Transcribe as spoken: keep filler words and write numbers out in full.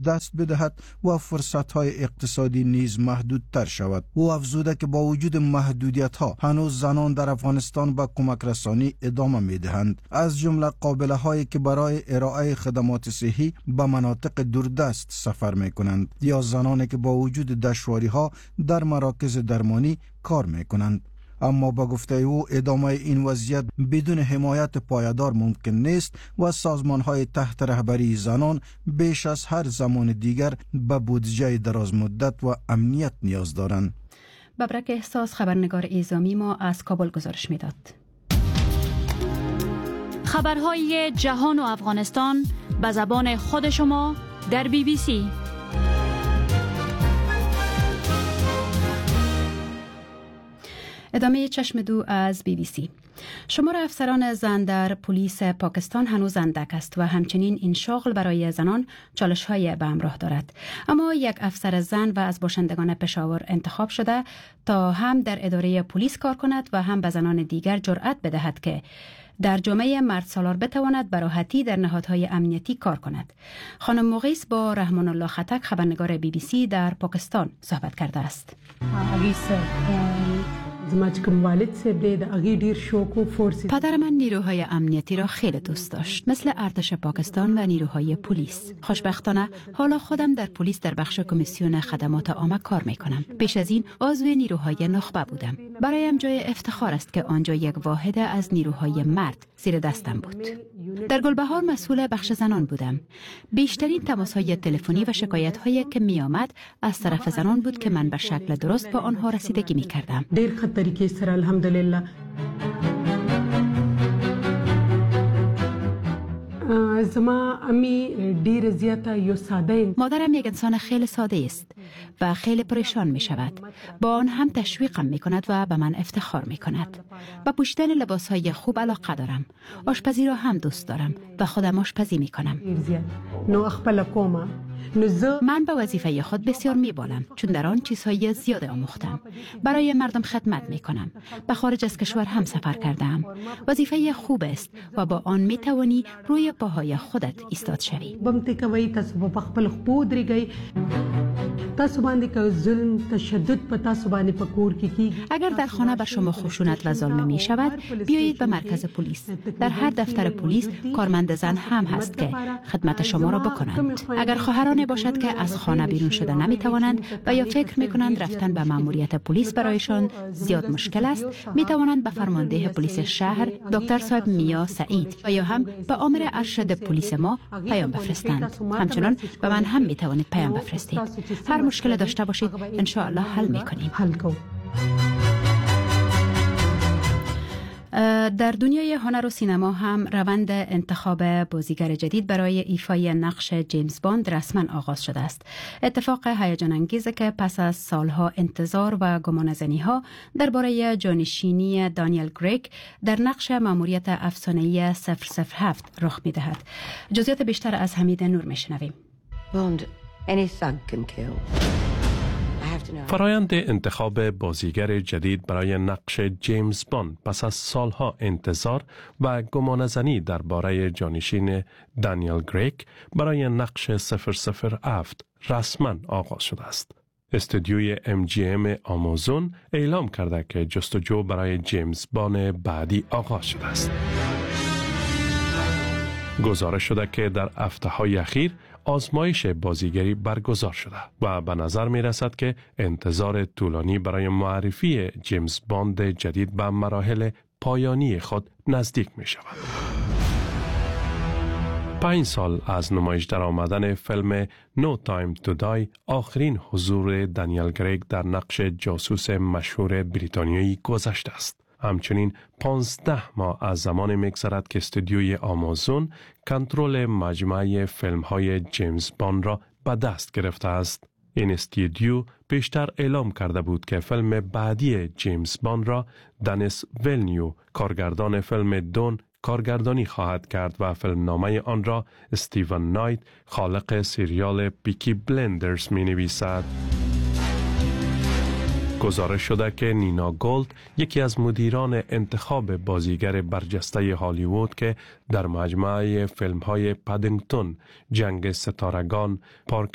دست بدهد و فرصت‌های اقتصادی نیز محدودتر شود. او افزوده که با وجود محدودیت‌ها هنوز زنان در افغانستان به کمک رسانی ادامه می‌دهند، از جمله قابله‌هایی که برای ارائه خدمات صحی به مناطق دوردست سفر می‌کنند یا زنانی که با وجود دشواری‌ها در مراکز درمانی کار می‌کنند. اما با گفته او ادامه این وضعیت بدون حمایت پایدار ممکن نیست و سازمان‌های تحت رهبری زنان بیش از هر زمان دیگر به بودجه دراز مدت و امنیت نیاز دارند. ببرک احساس خبرنگار ایزامی ما از کابل گزارش میداد. خبرهای جهان و افغانستان به زبان خود شما در بی بی سی. ادامه چشم دو از بی بی سی. شمار افسران زن در پلیس پاکستان هنوز اندک است و همچنین این شغل برای زنان چالش‌های به همراه دارد. اما یک افسر زن و از باشندگان پشاور انتخاب شده تا هم در اداره پلیس کار کند و هم به زنان دیگر جرأت بدهد که در جامعه مرد سالار بتواند به راحتی در نهادهای امنیتی کار کند. خانم مغیث با رحمان الله خطک خبرنگار بی بی سی در پاکستان صحبت کرده است. پدر من نیروهای امنیتی را خیلی دوست داشت، مثل ارتش پاکستان و نیروهای پلیس. خوشبختانه حالا خودم در پلیس در بخش کمیسیون خدمات عامه کار می کنم. پیش از این عضو نیروهای نخبه بودم. برایم جای افتخار است که آنجا یک واحد از نیروهای مرد زیر دستم بود. در گلبهار مسئول بخش زنان بودم. بیشترین تماس‌های تلفنی و شکایت‌هایی که می آمد از طرف زنان بود که من به شکل درست به آنها رسیدگی می کردم. طریقې سره الحمدلله زما امی ډیر زیاته یو ساده. مادرم یک انسان خیلی ساده است و خیلی پریشان می شود. با آن هم تشویقم می کند و به من افتخار می کند. با پوشیدن لباس های خوب علاقه دارم. آشپزی را هم دوست دارم و خودم آشپزی می کنم. نو خپل کومه. من به وظیفه خود بسیار میبالم چون در آن چیزهای زیاد آموختم. برای مردم خدمت میکنم. به خارج از کشور هم سفر کردم. وظیفه خوب است و با آن میتوانی روی پاهای خودت ایستاد شوی. بمته کوي تاسو په خپل خپو درګي تاسو باندې که ظلم تشدد په تاسو باندې پکور کې کی. اگر در خانه بر شما خشونت و ظلم می شود بیایید به مرکز پلیس. در هر دفتر پلیس کارمند زن هم هست که خدمت شما را بکنند. اگر خواهران باشد که از خانه بیرون شده نمی توانند و یا فکر می کنند رفتن به ماموریت پلیس برایشان زیاد مشکل است، می توانند به فرمانده پلیس شهر دکتر صاحب میا سعید و یا هم به آمر ارشد پلیس ما پیام بفرستند. همچنان به من هم می توانید پیام بفرستید. هر مشکل داشته باشید ان شاء الله حل می کنیم. در دنیای هنر و سینما هم روند انتخاب بازیگر جدید برای ایفای نقش جیمز باند رسما آغاز شده است. اتفاق هیجان انگیزه که پس از سالها انتظار و گمانه‌زنی‌ها درباره جانشینی دانیل گریگ در نقش مأموریت افسانه‌ای صفر صفر هفت رخ می‌دهد. جزئیات بیشتر از حمید نور می‌شنویم. Bond, any thug can kill. فرایند انتخاب بازیگر جدید برای نقش جیمز باند پس از سالها انتظار و گمانه‌زنی درباره جانشین دانیل گریگ برای نقش صفر صفر هفت رسما آغاز شده است. استودیوی ام جی ام آمازون اعلام کرده که جستجو برای جیمز باند بعدی آغاز شده است. گزارش شده که در هفته‌های اخیر آزمایش بازیگری برگزار شده و به نظر می رسد که انتظار طولانی برای معرفی جیمز باند جدید به مراحل پایانی خود نزدیک می شود. پنج سال از نمایش در آمدن فیلم No Time to Die آخرین حضور دانیل گریگ در نقش جاسوس مشهور بریتانیایی گذشته است. همچنین پانزده ماه از زمان میگذرد که استودیوی آمازون کنترل مجموعه فیلم های جیمز باند را به دست گرفته است. این استودیو پیشتر اعلام کرده بود که فیلم بعدی جیمز باند را دنیس ویلنیو کارگردان فیلم دون کارگردانی خواهد کرد و فیلم نامه آن را استیون نایت خالق سریال پیکی بلندرز می نویسد. گزارش شده که نینا گولد یکی از مدیران انتخاب بازیگر برجسته هالیوود که در مجموعه فیلم های پادینگتون، جنگ ستارگان، پارک